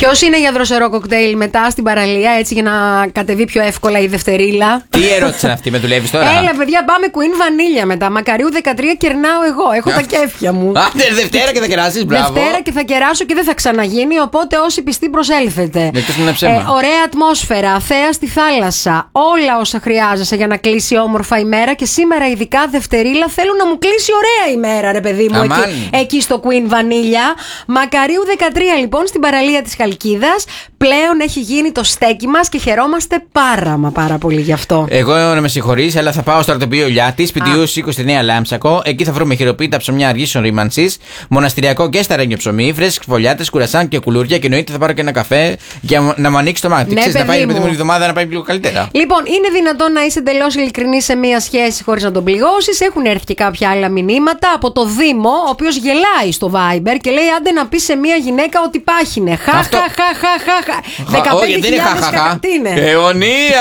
Ποιος είναι για δροσερό κοκτέιλ μετά στην παραλία, έτσι για να κατεβεί πιο εύκολα η δευτερίλα? Τι ερώτηση είναι αυτή, με δουλεύει τώρα? Έλα, παιδιά, πάμε Queen Vanilla μετά. Μακαρίου 13 κερνάω εγώ. Έχω τα κέφια μου. Άντε, Δευτέρα και θα κεράσεις, μπράβο. Δευτέρα και θα κεράσω και δεν θα ξαναγίνει. Οπότε όσοι πιστοί προσέλθετε. Ωραία ατμόσφαιρα, θέα στη θάλασσα. Όλα όσα χρειάζεσαι για να κλείσει όμορφα η μέρα. Και σήμερα, ειδικά Δευτερίλα, θέλω να μου κλείσει ωραία η μέρα, ρε παιδί μου. Εκεί στο Queen Vanilla. Μακαρίου 13 λοιπόν στην παραλία της Χαλκίδας. Πλέον έχει γίνει το στέκι μας και χαιρόμαστε πάρα πολύ γι' αυτό. Εγώ να με συγχωρείς, αλλά θα πάω στο αρτοπείο Λιάτης, Πιτιούς 29 Λάμψακο. Εκεί θα βρούμε χειροποίητα ψωμιά αργής ορίμανσης, μοναστηριακό και σταρένιο ψωμί, φρέσκες φωλιάτες, κουρασάν και κουλούρια. Και εννοείται θα πάρω και ένα καφέ για να μου ανοίξει το μάτι. Ναι, ξέρεις, να πάει παιδί μου η εβδομάδα να πάει λίγο καλύτερα. Λοιπόν, είναι δυνατόν να είσαι εντελώς ειλικρινής σε μία σχέση χωρίς να τον πληγώσεις? Έχουν έρθει και κάποια άλλα μηνύματα από το Δήμο, ο οποίος γελάει στο Viber και λέει: άντε να πει σε μία γυναίκα ότι πάχινε. Χαχαχαχαχαχα. 15.000. Τι είναι? Αιωνία!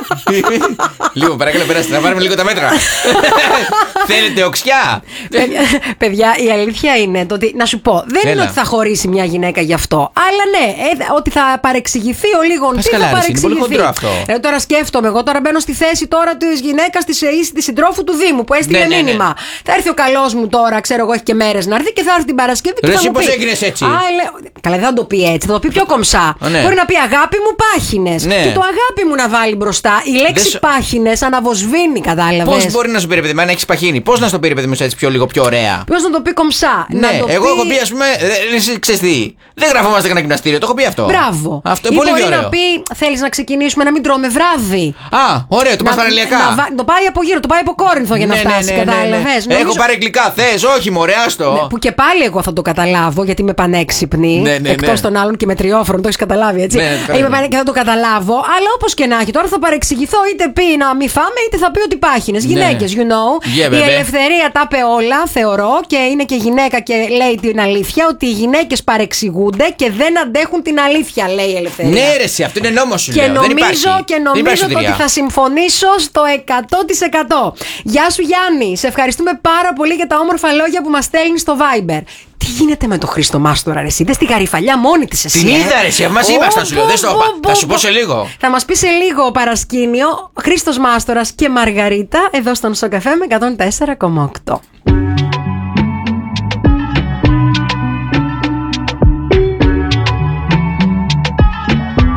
Λίγο, παρακαλώ, περάστε, να πάρουμε λίγο τα μέτρα. Θέλετε οξιά? Παιδιά, η αλήθεια είναι το ότι, να σου πω, δεν είναι ότι θα χωρίσει μια γυναίκα γι' αυτό. Αλλά ναι, ότι θα παρεξηγηθεί ο λίγον. Τι θα παρεξηγηθεί? Είναι πολύ χοντρό αυτό. Τώρα σκέφτομαι, εγώ τώρα μπαίνω στη θέση τώρα τη γυναίκα τη συντρόφου του Δήμου που έστειλε μήνυμα. Θα έρθει ο καλός μου τώρα, ξέρω εγώ, έχει και μέρες να έρθει και θα έρθει την Παρασκευή και θα μου πει. Πώς έγινες έτσι? Καλά, δεν θα το πει έτσι, θα το πει πιο κομψά. Μπορεί να πει αγάπη μου πάχινες. Και το αγάπη μου να βάλει μπροστά. Η λέξη πάχινες αναβοσβήνει, κατάλαβες. Πώς μπορεί να σου πει, ρε παιδί μου, αν έχεις παχύνει? Πώς να σου το πει, ρε παιδί μου, έτσι πιο λίγο πιο ωραία? Πώς να το πει κομψά? Ναι, εγώ έχω πει, ας πούμε, ξέρεις τι, δεν γραφόμαστε κανένα γυμναστήριο, το έχω πει αυτό. Μπράβο. Αυτό είναι πολύ ωραίο. Μπορεί να πει, θέλεις να ξεκινήσουμε να μην τρώμε βράδυ? Ωραίο, το πας παραλιακά. Το πάει από γύρω, το πάει από Κόρινθο για να φτάσει, κατάλαβες. Έχω πάρει γλυκά, θες? Όχι, μωρέ, άστο. Που και πάλι εγώ θα το καταλάβω, γιατί είμαι πανέξυπνη. Εκτός των άλλων και με τριόφρονο, το έχεις καταλάβει, έτσι. Είμαι και θα το καταλάβω, αλλά όπως και να έχει, τώρα θα παρεξηγηθώ, είτε πει να μην φάμε, είτε θα πει ότι πάχινες. Γυναίκες, you know. Η ελευθερία τα είπε όλα, θεωρώ, και είναι και γυναίκα και λέει την αλήθεια, ότι οι γυναίκες παρεξηγούνται και δεν αντέχουν την αλήθεια, λέει η ελευθερία. Ναι, ρε, εσύ, αυτό είναι νόμος σου, και λέω. Νομίζω ότι θα συμφωνήσω στο 100%. Γεια σου, Γιάννη. Σε ευχαριστούμε πάρα πολύ για τα όμορφα λόγια που μας στέλνει στο Viber. Τι γίνεται με τον Χρήστο Μάστορα, ρε εσύ? Δες τη γαριφαλιά μόνη της εσύ. Την είδα, ρε εσύ, μας είπα, θα σου λέω, δεν το είπα. Θα σου πω σε λίγο. Θα μας πει σε λίγο παρασκήνιο Χρήστος Μάστορας και Μαργαρίτα εδώ στον Σοκαφέ με 104,8.